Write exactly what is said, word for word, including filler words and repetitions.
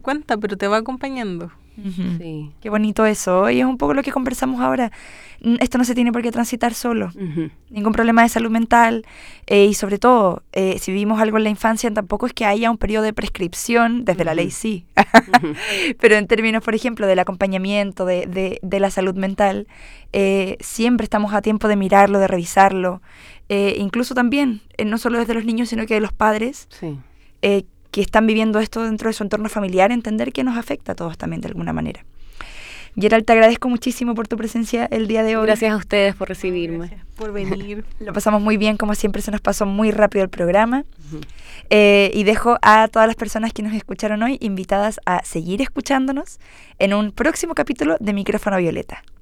cuenta, pero te va acompañando. Uh-huh. Sí. Qué bonito eso. Y es un poco lo que conversamos ahora. Esto no se tiene por qué transitar solo. Uh-huh. Ningún problema de salud mental. Eh, y sobre todo, eh, si vivimos algo en la infancia, tampoco es que haya un periodo de prescripción. Desde uh-huh. la ley sí. Uh-huh. Pero en términos, por ejemplo, del acompañamiento, de, de, de la salud mental, eh, siempre estamos a tiempo de mirarlo, de revisarlo. Eh, incluso también, eh, no solo desde los niños, sino que de los padres. Sí. Eh, que están viviendo esto dentro de su entorno familiar, entender que nos afecta a todos también de alguna manera. Gerald, te agradezco muchísimo por tu presencia el día de hoy. Gracias a ustedes por recibirme. Gracias por venir. Lo pasamos muy bien, como siempre se nos pasó muy rápido el programa. Uh-huh. eh, y dejo a todas las personas que nos escucharon hoy invitadas a seguir escuchándonos en un próximo capítulo de Micrófono Violeta.